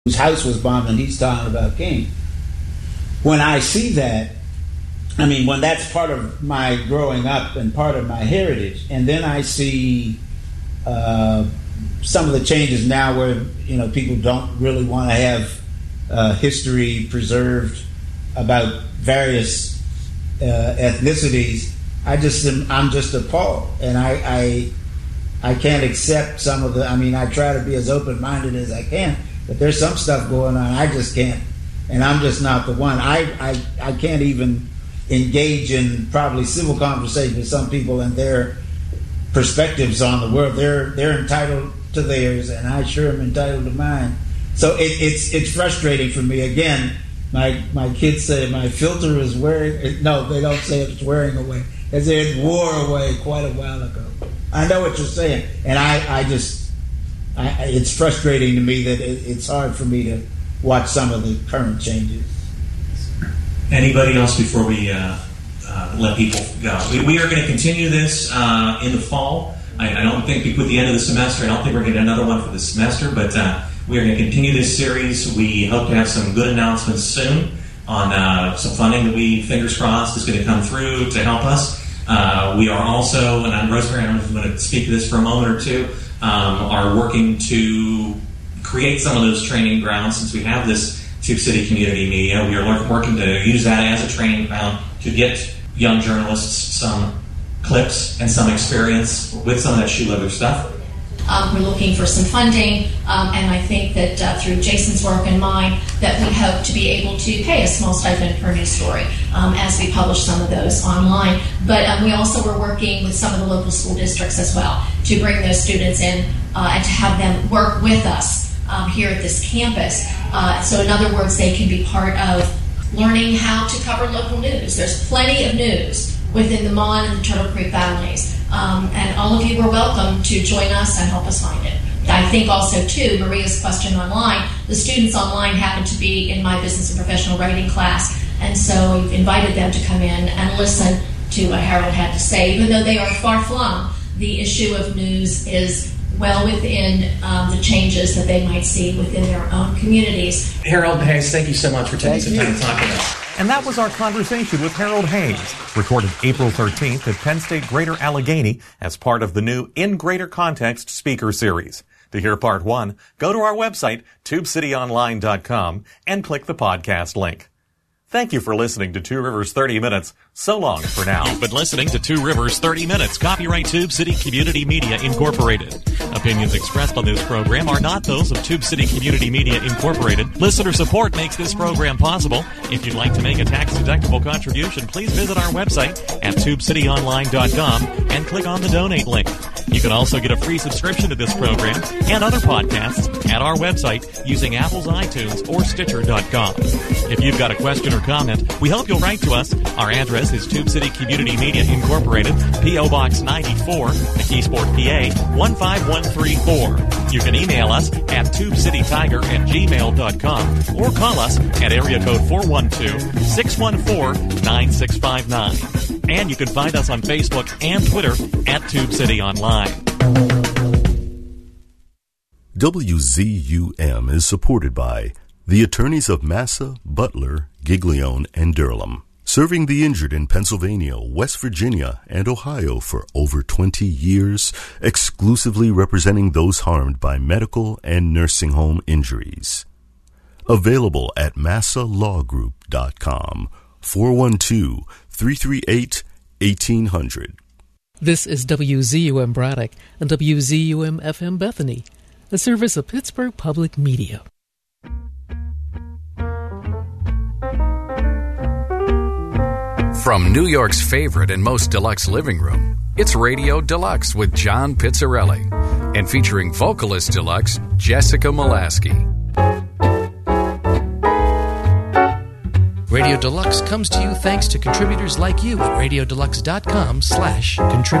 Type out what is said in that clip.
whose house was bombed, and he's talking about King. When I see that, I mean, when that's part of my growing up and part of my heritage, and then I see some of the changes now where, you know, people don't really want to have history preserved about various ethnicities, I'm just appalled, and I can't accept some of the. I mean, I try to be as open-minded as I can, but there's some stuff going on I just can't, and I'm just not the one. I can't even engage in probably civil conversation with some people and their perspectives on the world. They're entitled to theirs, and I sure am entitled to mine. So it's frustrating for me. Again, my kids say my filter is wearing. No, they don't say it's wearing away. They say it wore away quite a while ago. I know what you're saying, and it's frustrating to me that it's hard for me to watch some of the current changes. Anybody else before we let people go? We are going to continue this in the fall. I don't think with the end of the semester, I don't think we're going to get another one for the semester, but we are going to continue this series. We hope to have some good announcements soon on some funding that we, fingers crossed, is going to come through to help us. We are also, and I'm Rosemary, I don't know if you want to speak to this for a moment or two, are working to create some of those training grounds since we have this Tube City Community Media. We are working to use that as a training ground to get young journalists some clips and some experience with some of that shoe leather stuff. We're looking for some funding, and I think that through Jason's work and mine, that we hope to be able to pay a small stipend per news story as we publish some of those online. But we also were working with some of the local school districts as well to bring those students in and to have them work with us here at this campus. So in other words, they can be part of learning how to cover local news. There's plenty of news within the Mon and the Turtle Creek Valleys. And all of you are welcome to join us and help us find it. I think also, too, Maria's question online, the students online happen to be in my business and professional writing class, and so we've invited them to come in and listen to what Harold had to say. Even though they are far-flung, the issue of news is well within the changes that they might see within their own communities. Harold Hayes, thank you so much for taking some time to talk with us. And that was our conversation with Harold Hayes, recorded April 13th at Penn State Greater Allegheny as part of the new In Greater Context speaker series. To hear part one, go to our website, tubecityonline.com, and click the podcast link. Thank you for listening to Two Rivers 30 Minutes. So long for now. You've been listening to Two Rivers 30 Minutes. Copyright Tube City Community Media Incorporated. Opinions expressed on this program are not those of Tube City Community Media Incorporated. Listener support makes this program possible. If you'd like to make a tax-deductible contribution, please visit our website at tubecityonline.com and click on the donate link. You can also get a free subscription to this program and other podcasts at our website using Apple's iTunes or Stitcher.com. If you've got a question or comment, we hope you'll write to us. Our address is Tube City Community Media Incorporated, P.O. Box 94, McKeesport, PA 15134. You can email us at tubecitytiger@gmail.com or call us at area code 412-614-9659. And you can find us on Facebook and Twitter at Tube City Online. WZUM is supported by the attorneys of Massa, Butler, Giglione, and Durham, serving the injured in Pennsylvania, West Virginia, and Ohio for over 20 years, exclusively representing those harmed by medical and nursing home injuries. Available at massalawgroup.com, 412-338-1800. This is WZUM Braddock and WZUM FM Bethany, a service of Pittsburgh Public Media. From New York's favorite and most deluxe living room, it's Radio Deluxe with John Pizzarelli and featuring vocalist deluxe Jessica Molaski. Radio Deluxe comes to you thanks to contributors like you at radiodeluxe.com/contribute.